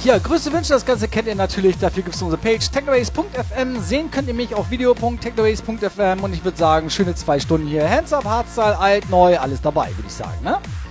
Ja, Grüße, Wünsche, das Ganze kennt ihr natürlich. Dafür gibt es unsere Page technobase.fm. Sehen könnt ihr mich auf video.technobase.fm. Und ich würde sagen, schöne 2 Stunden hier. Hands up, Hardstyle, alt, neu, alles dabei, würde ich sagen, ne?